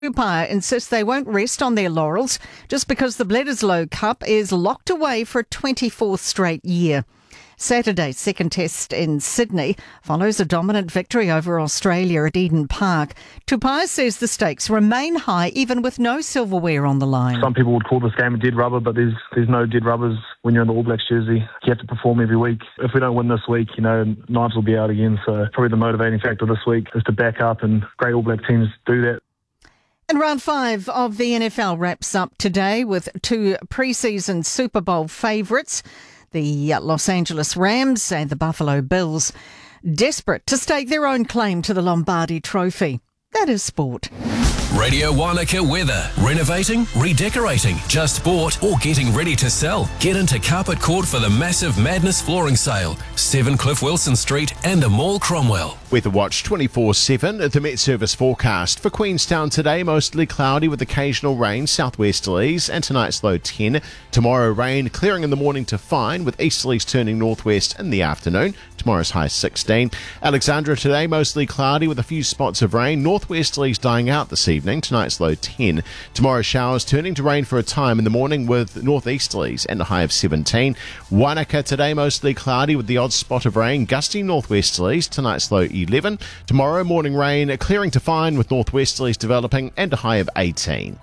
Umpire insists they won't rest on their laurels just because the Bledisloe Cup is locked away for a 24th straight year. Saturday's second test in Sydney follows a dominant victory over Australia at Eden Park. Tupaia says the stakes remain high even with no silverware on the line. Some people would call this game a dead rubber, but there's no dead rubbers when you're in the All Blacks jersey. You have to perform every week. If we don't win this week, Knights will be out again. So probably the motivating factor this week is to back up, and great All Black teams do that. And round 5 of the NFL wraps up today with 2 pre-season Super Bowl favourites, the Los Angeles Rams and the Buffalo Bills, desperate to stake their own claim to the Lombardi Trophy. That is sport. Radio Wanaka weather. Renovating, redecorating, just bought or getting ready to sell. Get into Carpet Court for the massive Madness flooring sale. 7 Cliff Wilson Street and the Mall Cromwell. Weather Watch 24/7 at the Met Service forecast. For Queenstown today, mostly cloudy with occasional rain, southwesterlies, and tonight's low 10. Tomorrow rain, clearing in the morning to fine, with easterlies turning northwest in the afternoon. Tomorrow's high 16. Alexandra today, mostly cloudy with a few spots of rain, northwesterlies dying out this evening. Tonight's low 10. Tomorrow showers turning to rain for a time in the morning with northeasterlies and a high of 17. Wanaka today, mostly cloudy with the odd spot of rain, gusty northwesterlies. Tonight's low 11. Tomorrow morning rain, clearing to fine with northwesterlies developing and a high of 18.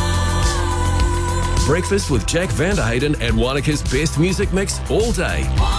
Breakfast with Jack Vanderheyden and Wanaka's best music mix all day.